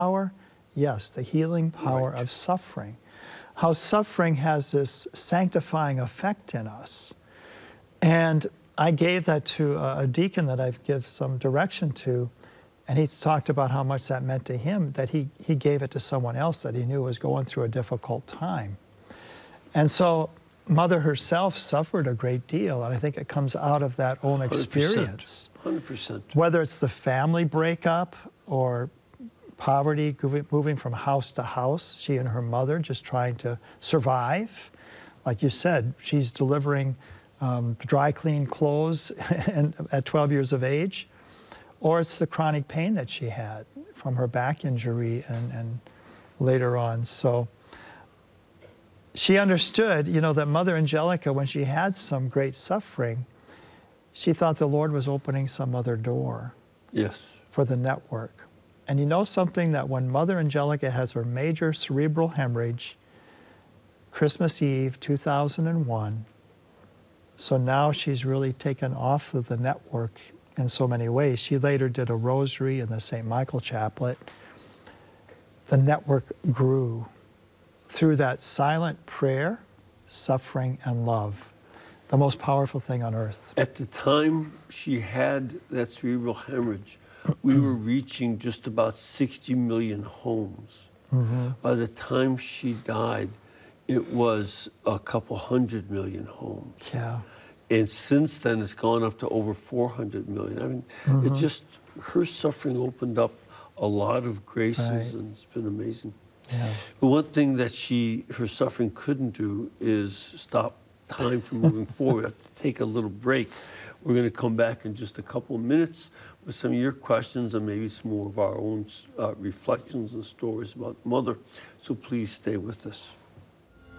power? Yes, the healing power of suffering. How suffering has this sanctifying effect in us. And I gave that to a deacon that I give some direction to, and he talked about how much that meant to him, that he gave it to someone else that he knew was going through a difficult time. And so Mother herself suffered a great deal, and I think it comes out of that own experience. 100%. Whether it's the family breakup or poverty, moving from house to house, she and her mother just trying to survive. Like you said, she's delivering dry clean clothes at 12 years of age. Or it's the chronic pain that she had from her back injury and later on. So she understood, you know, that Mother Angelica, when she had some great suffering, she thought the Lord was opening some other door. Yes. For the network. And you know something, that when Mother Angelica has her major cerebral hemorrhage, Christmas Eve, 2001, so now she's really taken off of the network in so many ways. She later did a rosary in the St. Michael Chaplet. The network grew through that silent prayer, suffering, and love. The most powerful thing on earth. At the time she had that cerebral hemorrhage, we were reaching just about 60 million homes. By the time she died, it was a couple 100 million homes. Yeah. And since then, it's gone up to over 400 million. I mean, it just, her suffering opened up a lot of graces, and it's been amazing. Yeah. But one thing that her suffering couldn't do is stop time from moving forward. We have to take a little break. We're going to come back in just a couple of minutes with some of your questions and maybe some more of our own reflections and stories about Mother. So please stay with us.